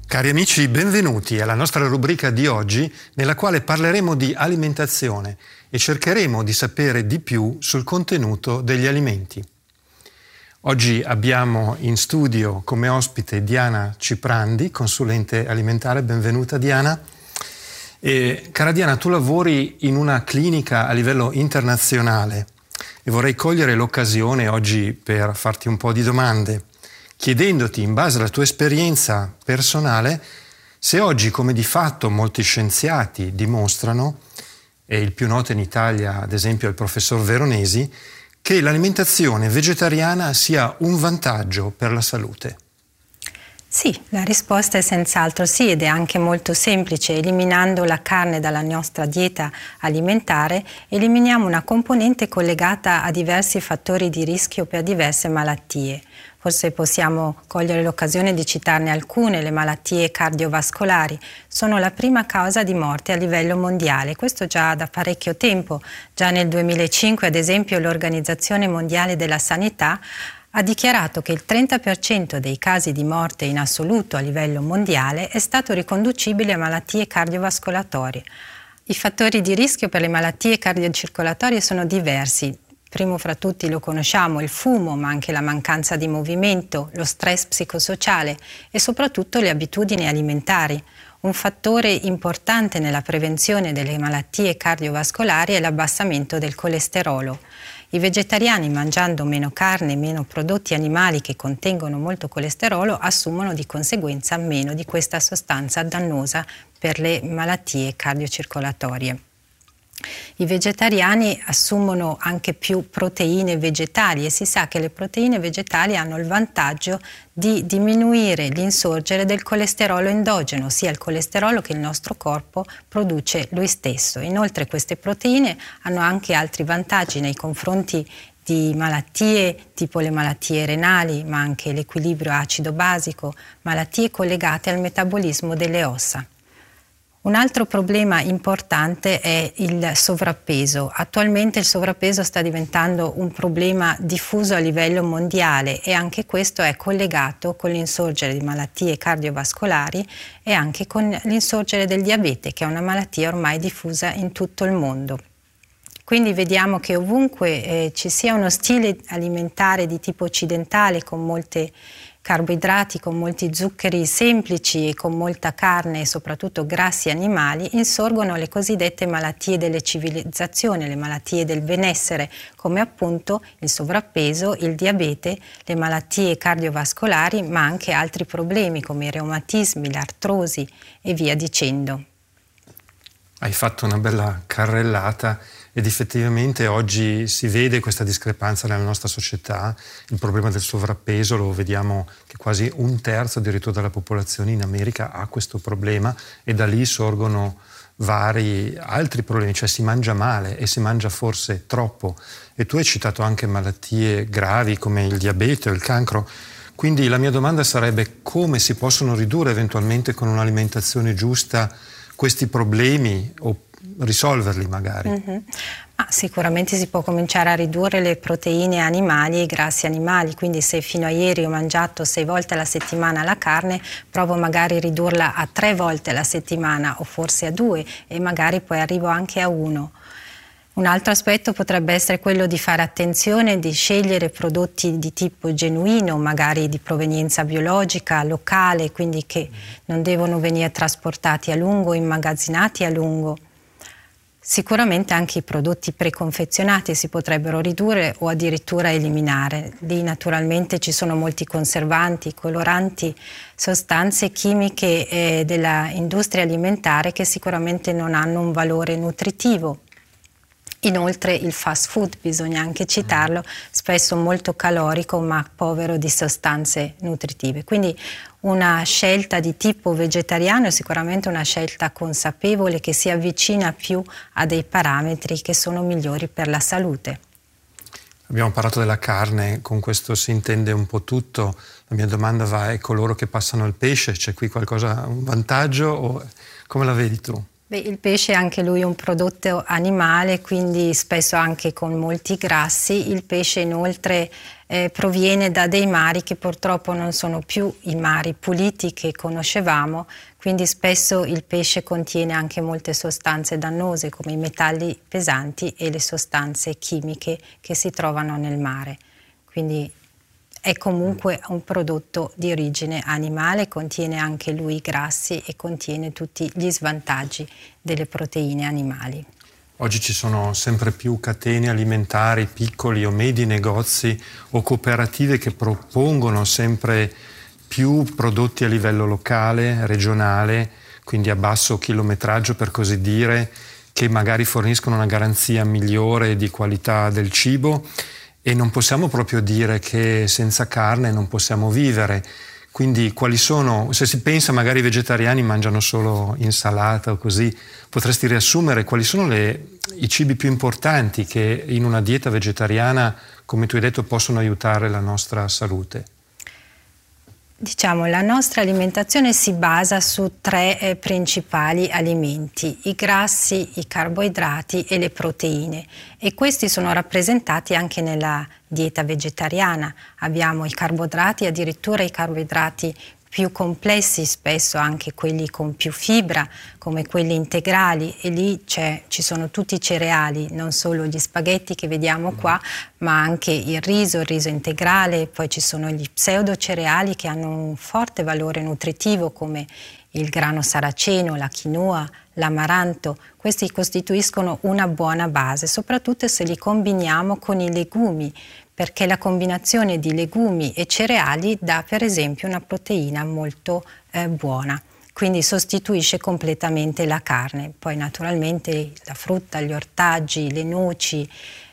Cari amici, benvenuti alla nostra rubrica di oggi, nella quale parleremo di alimentazione e cercheremo di sapere di più sul contenuto degli alimenti. Oggi abbiamo in studio come ospite Diana Ciprandi, consulente alimentare. Benvenuta Diana. Cara Diana, tu lavori in una clinica a livello internazionale e vorrei cogliere l'occasione oggi per farti un po' di domande, chiedendoti, in base alla tua esperienza personale, se oggi, come di fatto molti scienziati dimostrano, e il più noto in Italia ad esempio è il professor Veronesi, che l'alimentazione vegetariana sia un vantaggio per la salute. Sì, la risposta è senz'altro sì, ed è anche molto semplice. Eliminando la carne dalla nostra dieta alimentare, eliminiamo una componente collegata a diversi fattori di rischio per diverse malattie. Forse possiamo cogliere l'occasione di citarne alcune. Le malattie cardiovascolari sono la prima causa di morte a livello mondiale, questo già da parecchio tempo. Già nel 2005, ad esempio, l'Organizzazione Mondiale della Sanità ha dichiarato che il 30% dei casi di morte in assoluto a livello mondiale è stato riconducibile a malattie cardiovascolari. I fattori di rischio per le malattie cardiocircolatorie sono diversi. Primo fra tutti lo conosciamo, il fumo, ma anche la mancanza di movimento, lo stress psicosociale e soprattutto le abitudini alimentari. Un fattore importante nella prevenzione delle malattie cardiovascolari è l'abbassamento del colesterolo. I vegetariani, mangiando meno carne e meno prodotti animali che contengono molto colesterolo, assumono di conseguenza meno di questa sostanza dannosa per le malattie cardiocircolatorie. I vegetariani assumono anche più proteine vegetali e si sa che le proteine vegetali hanno il vantaggio di diminuire l'insorgere del colesterolo endogeno, ossia il colesterolo che il nostro corpo produce lui stesso. Inoltre queste proteine hanno anche altri vantaggi nei confronti di malattie tipo le malattie renali, ma anche l'equilibrio acido-basico, malattie collegate al metabolismo delle ossa. Un altro problema importante è il sovrappeso. Attualmente il sovrappeso sta diventando un problema diffuso a livello mondiale e anche questo è collegato con l'insorgere di malattie cardiovascolari e anche con l'insorgere del diabete, che è una malattia ormai diffusa in tutto il mondo. Quindi vediamo che ovunque ci sia uno stile alimentare di tipo occidentale con molti carboidrati, con molti zuccheri semplici e con molta carne e soprattutto grassi animali, insorgono le cosiddette malattie delle civilizzazioni, le malattie del benessere, come appunto il sovrappeso, il diabete, le malattie cardiovascolari, ma anche altri problemi come i reumatismi, l'artrosi e via dicendo. Hai fatto una bella carrellata ed effettivamente oggi si vede questa discrepanza nella nostra società. Il problema del sovrappeso lo vediamo che quasi un terzo addirittura della popolazione in America ha questo problema e da lì sorgono vari altri problemi, cioè si mangia male e si mangia forse troppo. E tu hai citato anche malattie gravi come il diabete o il cancro. Quindi la mia domanda sarebbe: come si possono ridurre eventualmente con un'alimentazione giusta questi problemi o risolverli magari? Sicuramente si può cominciare a ridurre le proteine animali e i grassi animali, quindi se fino a ieri ho mangiato 6 volte alla settimana la carne, provo magari a ridurla a 3 volte alla settimana o forse a 2 e magari poi arrivo anche a 1. Un altro aspetto potrebbe essere quello di fare attenzione, di scegliere prodotti di tipo genuino, magari di provenienza biologica, locale, quindi che non devono venire trasportati a lungo, immagazzinati a lungo. Sicuramente anche i prodotti preconfezionati si potrebbero ridurre o addirittura eliminare. Lì naturalmente ci sono molti conservanti, coloranti, sostanze chimiche della industria alimentare che sicuramente non hanno un valore nutritivo. Inoltre il fast food, bisogna anche citarlo, spesso molto calorico ma povero di sostanze nutritive. Quindi una scelta di tipo vegetariano è sicuramente una scelta consapevole che si avvicina più a dei parametri che sono migliori per la salute. Abbiamo parlato della carne, con questo si intende un po' tutto. La mia domanda va: è coloro che passano al pesce, c'è qui qualcosa, un vantaggio o come la vedi tu? Il pesce è anche lui un prodotto animale, quindi spesso anche con molti grassi. Il pesce inoltre proviene da dei mari che purtroppo non sono più i mari puliti che conoscevamo, quindi spesso il pesce contiene anche molte sostanze dannose come i metalli pesanti e le sostanze chimiche che si trovano nel mare. Quindi è comunque un prodotto di origine animale, contiene anche lui i grassi e contiene tutti gli svantaggi delle proteine animali. Oggi ci sono sempre più catene alimentari, piccoli o medi negozi o cooperative che propongono sempre più prodotti a livello locale, regionale, quindi a basso chilometraggio per così dire, che magari forniscono una garanzia migliore di qualità del cibo. E non possiamo proprio dire che senza carne non possiamo vivere. Quindi quali sono, se si pensa magari i vegetariani mangiano solo insalata o così, potresti riassumere quali sono i cibi più importanti che in una dieta vegetariana, come tu hai detto, possono aiutare la nostra salute? Diciamo, la nostra alimentazione si basa su tre principali alimenti: i grassi, i carboidrati e le proteine, e questi sono rappresentati anche nella dieta vegetariana. Abbiamo i carboidrati, addirittura i carboidrati più complessi, spesso anche quelli con più fibra, come quelli integrali, e lì ci sono tutti i cereali, non solo gli spaghetti che vediamo qua, ma anche il riso integrale. Poi ci sono gli pseudocereali che hanno un forte valore nutritivo, come il grano saraceno, la quinoa, l'amaranto. Questi costituiscono una buona base, soprattutto se li combiniamo con i legumi, perché la combinazione di legumi e cereali dà per esempio una proteina molto buona, quindi sostituisce completamente la carne. Poi naturalmente la frutta, gli ortaggi, le noci,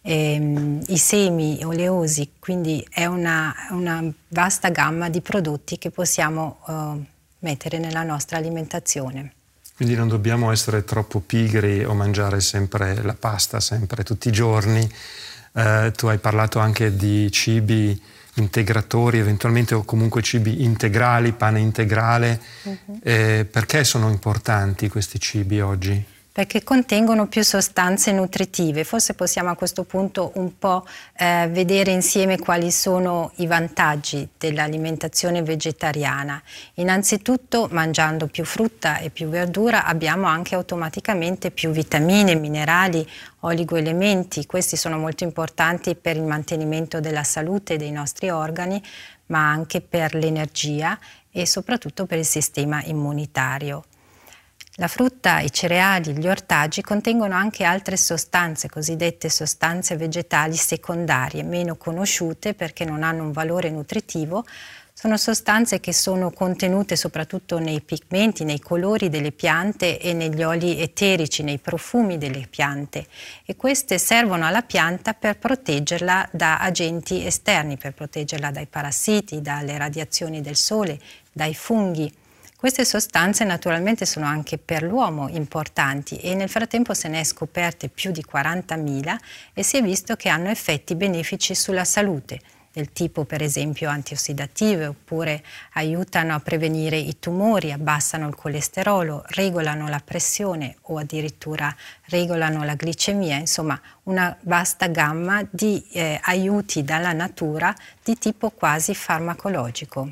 i semi oleosi, quindi è una vasta gamma di prodotti che possiamo mettere nella nostra alimentazione. Quindi non dobbiamo essere troppo pigri o mangiare sempre la pasta, sempre tutti i giorni. Tu hai parlato anche di cibi integratori, eventualmente, o comunque cibi integrali, pane integrale. Perché sono importanti questi cibi oggi? Perché contengono più sostanze nutritive. Forse possiamo a questo punto un po' vedere insieme quali sono i vantaggi dell'alimentazione vegetariana. Innanzitutto, mangiando più frutta e più verdura abbiamo anche automaticamente più vitamine, minerali, oligoelementi. Questi sono molto importanti per il mantenimento della salute dei nostri organi, ma anche per l'energia e soprattutto per il sistema immunitario. La frutta, i cereali, gli ortaggi contengono anche altre sostanze, cosiddette sostanze vegetali secondarie, meno conosciute perché non hanno un valore nutritivo. Sono sostanze che sono contenute soprattutto nei pigmenti, nei colori delle piante e negli oli eterici, nei profumi delle piante, e queste servono alla pianta per proteggerla da agenti esterni, per proteggerla dai parassiti, dalle radiazioni del sole, dai funghi. Queste sostanze naturalmente sono anche per l'uomo importanti e nel frattempo se ne è scoperte più di 40.000 e si è visto che hanno effetti benefici sulla salute, del tipo per esempio antiossidative, oppure aiutano a prevenire i tumori, abbassano il colesterolo, regolano la pressione o addirittura regolano la glicemia. Insomma, una vasta gamma di aiuti dalla natura di tipo quasi farmacologico.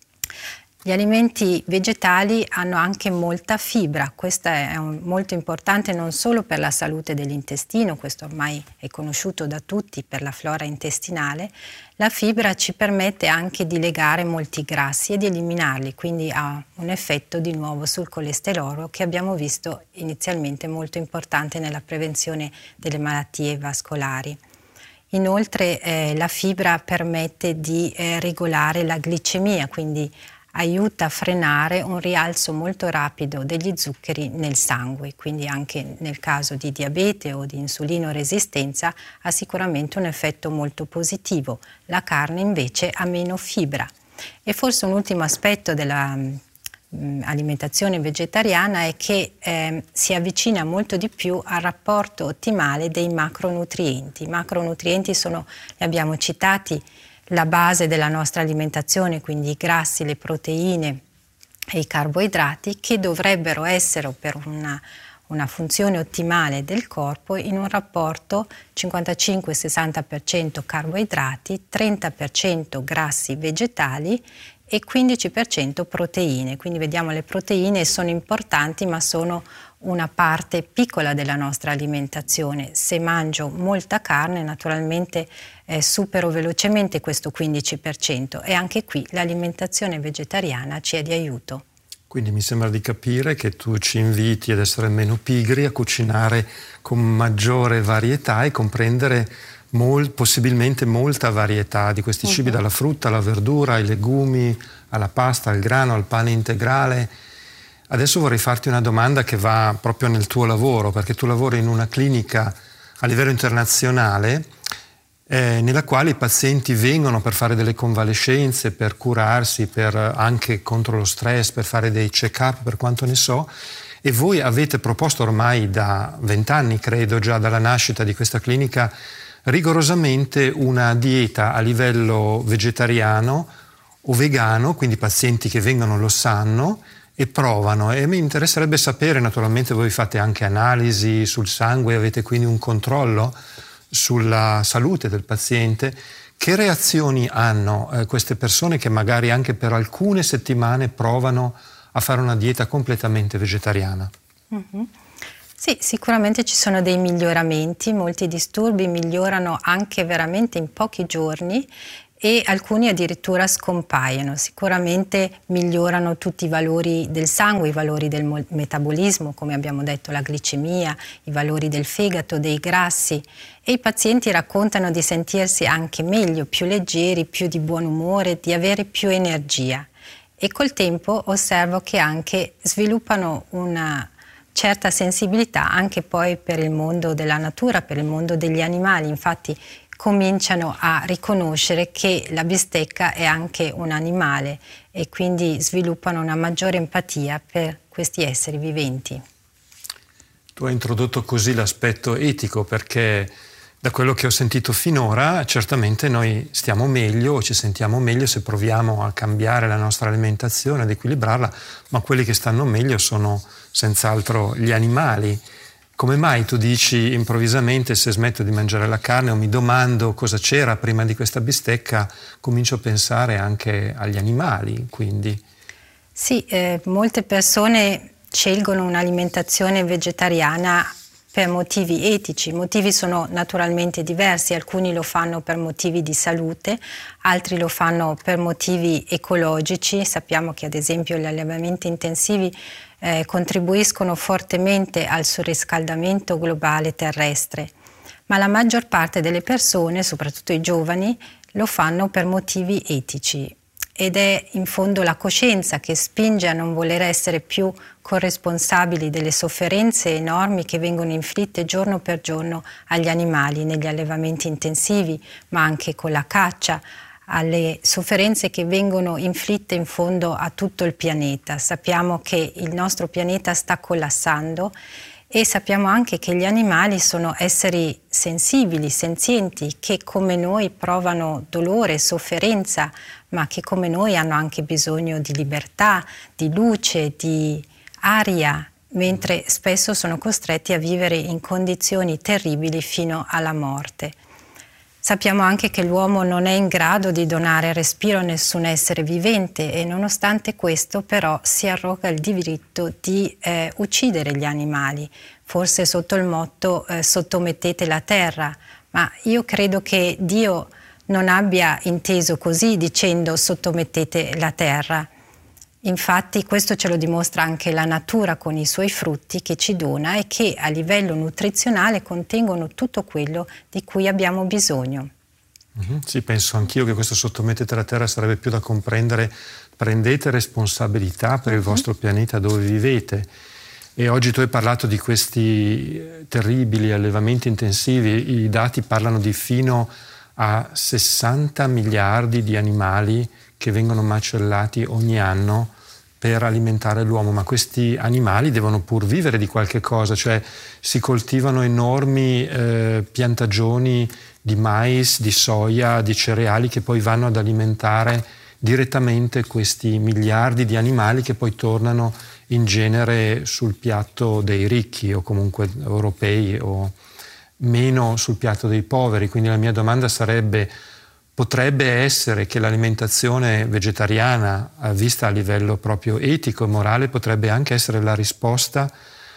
Gli alimenti vegetali hanno anche molta fibra. Questo è molto importante non solo per la salute dell'intestino, questo ormai è conosciuto da tutti per la flora intestinale. La fibra ci permette anche di legare molti grassi e di eliminarli, quindi ha un effetto di nuovo sul colesterolo che abbiamo visto inizialmente molto importante nella prevenzione delle malattie vascolari. Inoltre la fibra permette di regolare la glicemia, quindi aiuta a frenare un rialzo molto rapido degli zuccheri nel sangue, quindi anche nel caso di diabete o di insulinoresistenza ha sicuramente un effetto molto positivo. La carne invece ha meno fibra. E forse un ultimo aspetto della alimentazione vegetariana è che si avvicina molto di più al rapporto ottimale dei macronutrienti. I macronutrienti sono, li abbiamo citati, la base della nostra alimentazione, quindi i grassi, le proteine e i carboidrati, che dovrebbero essere per una funzione ottimale del corpo in un rapporto 55-60% carboidrati, 30% grassi vegetali e 15% proteine. Quindi vediamo, le proteine sono importanti, ma sono una parte piccola della nostra alimentazione. Se mangio molta carne, naturalmente supero velocemente questo 15%, e anche qui l'alimentazione vegetariana ci è di aiuto. Quindi mi sembra di capire che tu ci inviti ad essere meno pigri, a cucinare con maggiore varietà e comprendere possibilmente molta varietà di questi cibi, dalla frutta alla verdura, ai legumi, alla pasta, al grano, al pane integrale. Adesso vorrei farti una domanda che va proprio nel tuo lavoro, perché tu lavori in una clinica a livello internazionale nella quale i pazienti vengono per fare delle convalescenze, per curarsi, anche contro lo stress, per fare dei check-up, per quanto ne so, e voi avete proposto ormai da 20 anni, credo, già dalla nascita di questa clinica, rigorosamente una dieta a livello vegetariano o vegano, quindi i pazienti che vengono lo sanno e provano, e mi interesserebbe sapere, naturalmente voi fate anche analisi sul sangue, avete quindi un controllo sulla salute del paziente. Che reazioni hanno queste persone che magari anche per alcune settimane provano a fare una dieta completamente vegetariana? Sì, sicuramente ci sono dei miglioramenti, molti disturbi migliorano anche veramente in pochi giorni e alcuni addirittura scompaiono. Sicuramente migliorano tutti i valori del sangue, i valori del metabolismo, come abbiamo detto, la glicemia, i valori del fegato, dei grassi, e i pazienti raccontano di sentirsi anche meglio, più leggeri, più di buon umore, di avere più energia. E col tempo osservo che anche sviluppano una certa sensibilità anche poi per il mondo della natura, per il mondo degli animali. Infatti cominciano a riconoscere che la bistecca è anche un animale e quindi sviluppano una maggiore empatia per questi esseri viventi. Tu hai introdotto così l'aspetto etico, perché da quello che ho sentito finora certamente noi stiamo meglio o ci sentiamo meglio se proviamo a cambiare la nostra alimentazione, ad equilibrarla, ma quelli che stanno meglio sono senz'altro gli animali. Come mai tu dici improvvisamente, se smetto di mangiare la carne o mi domando cosa c'era prima di questa bistecca, comincio a pensare anche agli animali, quindi? Sì, molte persone scelgono un'alimentazione vegetariana per motivi etici. I motivi sono naturalmente diversi, alcuni lo fanno per motivi di salute, altri lo fanno per motivi ecologici. Sappiamo che ad esempio gli allevamenti intensivi contribuiscono fortemente al surriscaldamento globale terrestre, ma la maggior parte delle persone, soprattutto i giovani, lo fanno per motivi etici. Ed è in fondo la coscienza che spinge a non voler essere più corresponsabili delle sofferenze enormi che vengono inflitte giorno per giorno agli animali negli allevamenti intensivi, ma anche con la caccia, alle sofferenze che vengono inflitte in fondo a tutto il pianeta. Sappiamo che il nostro pianeta sta collassando e sappiamo anche che gli animali sono esseri sensibili, senzienti, che come noi provano dolore, sofferenza, ma che come noi hanno anche bisogno di libertà, di luce, di aria, mentre spesso sono costretti a vivere in condizioni terribili fino alla morte. Sappiamo anche che l'uomo non è in grado di donare respiro a nessun essere vivente e nonostante questo però si arroga il diritto di uccidere gli animali, forse sotto il motto sottomettete la terra, ma io credo che Dio non abbia inteso così dicendo sottomettete la terra. Infatti questo ce lo dimostra anche la natura con i suoi frutti che ci dona e che a livello nutrizionale contengono tutto quello di cui abbiamo bisogno. Sì, penso anch'io che questo sottomettete la terra sarebbe più da comprendere, prendete responsabilità per il vostro pianeta dove vivete. E oggi tu hai parlato di questi terribili allevamenti intensivi, i dati parlano di fino a 60 miliardi di animali che vengono macellati ogni anno per alimentare l'uomo, ma questi animali devono pur vivere di qualche cosa, cioè si coltivano enormi piantagioni di mais, di soia, di cereali che poi vanno ad alimentare direttamente questi miliardi di animali che poi tornano in genere sul piatto dei ricchi o comunque europei o meno sul piatto dei poveri. Quindi la mia domanda sarebbe: potrebbe essere che l'alimentazione vegetariana, vista a livello proprio etico e morale, potrebbe anche essere la risposta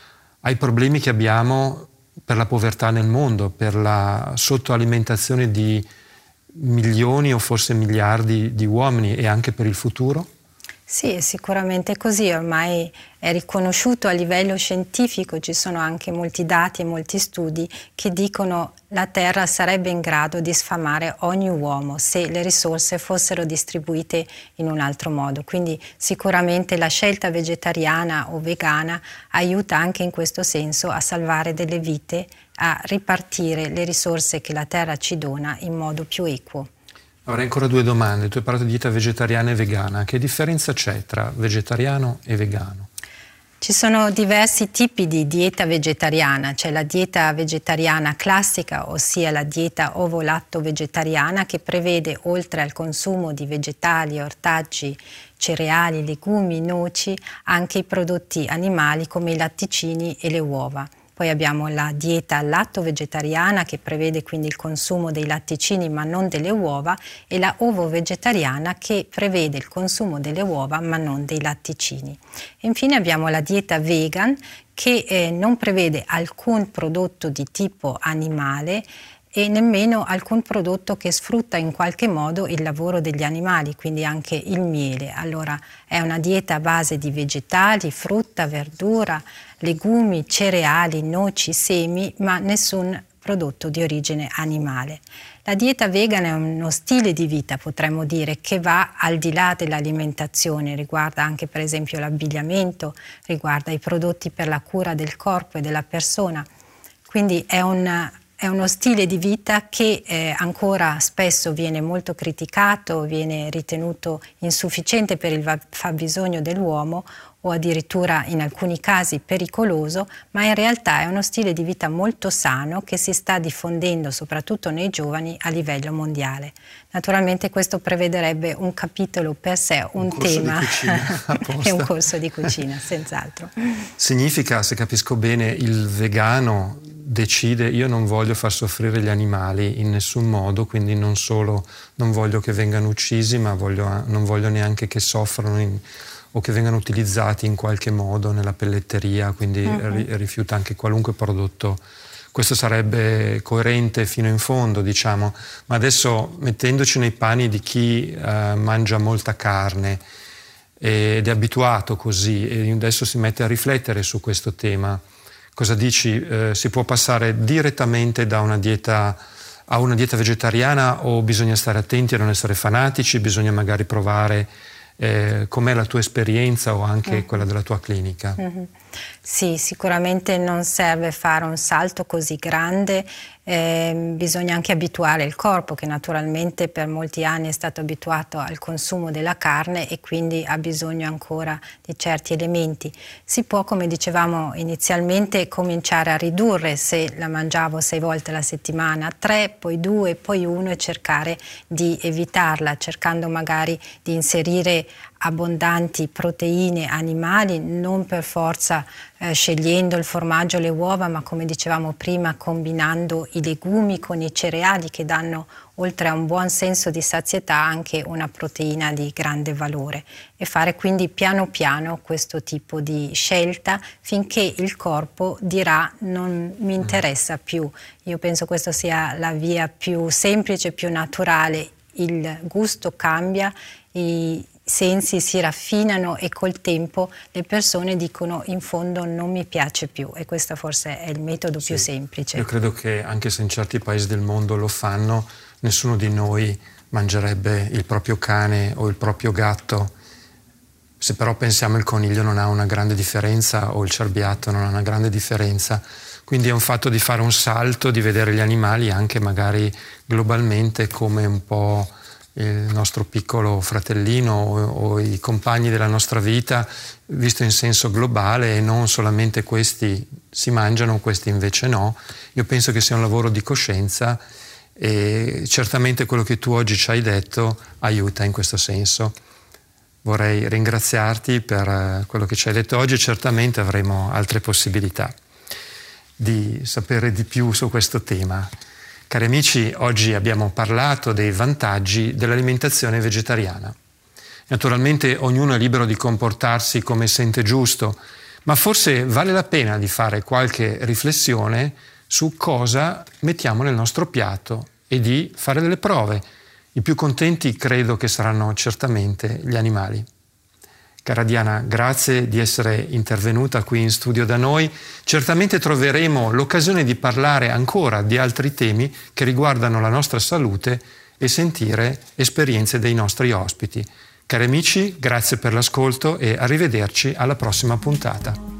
ai problemi che abbiamo per la povertà nel mondo, per la sottoalimentazione di milioni o forse miliardi di uomini, e anche per il futuro? Sì, è sicuramente così, ormai è riconosciuto a livello scientifico, ci sono anche molti dati e molti studi che dicono che la Terra sarebbe in grado di sfamare ogni uomo se le risorse fossero distribuite in un altro modo. Quindi sicuramente la scelta vegetariana o vegana aiuta anche in questo senso a salvare delle vite, a ripartire le risorse che la Terra ci dona in modo più equo. Avrei ancora due domande. Tu hai parlato di dieta vegetariana e vegana. Che differenza c'è tra vegetariano e vegano? Ci sono diversi tipi di dieta vegetariana. C'è la dieta vegetariana classica, ossia la dieta ovo-latto-vegetariana, che prevede, oltre al consumo di vegetali, ortaggi, cereali, legumi, noci, anche i prodotti animali come i latticini e le uova. Poi abbiamo la dieta latto-vegetariana, che prevede quindi il consumo dei latticini ma non delle uova, e la ovo-vegetariana, che prevede il consumo delle uova ma non dei latticini. E infine abbiamo la dieta vegan, che non prevede alcun prodotto di tipo animale e nemmeno alcun prodotto che sfrutta in qualche modo il lavoro degli animali, quindi anche il miele. Allora è una dieta a base di vegetali, frutta, verdura, legumi, cereali, noci, semi, ma nessun prodotto di origine animale. La dieta vegana è uno stile di vita, potremmo dire, che va al di là dell'alimentazione, riguarda anche per esempio l'abbigliamento, riguarda i prodotti per la cura del corpo e della persona. Quindi è uno stile di vita che ancora spesso viene molto criticato, viene ritenuto insufficiente per il fabbisogno dell'uomo o addirittura in alcuni casi pericoloso, ma in realtà è uno stile di vita molto sano che si sta diffondendo soprattutto nei giovani a livello mondiale. Naturalmente questo prevederebbe un capitolo per sé, un tema e un corso di cucina, senz'altro. Significa, se capisco bene, il vegano decide: io non voglio far soffrire gli animali in nessun modo, quindi non solo non voglio che vengano uccisi, ma non voglio neanche che soffrano o che vengano utilizzati in qualche modo nella pelletteria, quindi rifiuta anche qualunque prodotto. Questo sarebbe coerente fino in fondo, diciamo, ma adesso mettendoci nei panni di chi mangia molta carne ed è abituato così e adesso si mette a riflettere su questo tema, cosa dici? Si può passare direttamente da una dieta a una dieta vegetariana, o bisogna stare attenti a non essere fanatici, bisogna magari provare? Com'è la tua esperienza o anche quella della tua clinica? Sì, sicuramente non serve fare un salto così grande, bisogna anche abituare il corpo, che naturalmente per molti anni è stato abituato al consumo della carne e quindi ha bisogno ancora di certi elementi. Si può, come dicevamo inizialmente, cominciare a ridurre. Se la mangiavo 6 volte alla settimana, 3, poi 2, poi 1, e cercare di evitarla, cercando magari di inserire abbondanti proteine animali, non per forza scegliendo il formaggio o le uova, ma come dicevamo prima combinando i legumi con i cereali, che danno, oltre a un buon senso di sazietà, anche una proteina di grande valore, e fare quindi piano piano questo tipo di scelta finché il corpo dirà: non mi interessa più. Io penso questa sia la via più semplice, più naturale. Il gusto cambia, i sensi si raffinano e col tempo le persone dicono: in fondo non mi piace più, e questo forse è il metodo più semplice. Io credo che anche se in certi paesi del mondo lo fanno, nessuno di noi mangerebbe il proprio cane o il proprio gatto. Se però pensiamo il coniglio non ha una grande differenza, o il cerbiatto non ha una grande differenza, quindi è un fatto di fare un salto, di vedere gli animali anche magari globalmente come un po' il nostro piccolo fratellino o i compagni della nostra vita, visto in senso globale, e non solamente questi si mangiano, questi invece no. Io penso che sia un lavoro di coscienza, e certamente quello che tu oggi ci hai detto aiuta in questo senso. vorrei ringraziarti per quello che ci hai detto oggi. Certamente avremo altre possibilità di sapere di più su questo tema. Cari amici, oggi abbiamo parlato dei vantaggi dell'alimentazione vegetariana. Naturalmente ognuno è libero di comportarsi come sente giusto, ma forse vale la pena di fare qualche riflessione su cosa mettiamo nel nostro piatto e di fare delle prove. I più contenti credo che saranno certamente gli animali. Cara Diana, grazie di essere intervenuta qui in studio da noi. Certamente troveremo l'occasione di parlare ancora di altri temi che riguardano la nostra salute e sentire esperienze dei nostri ospiti. Cari amici, grazie per l'ascolto e arrivederci alla prossima puntata.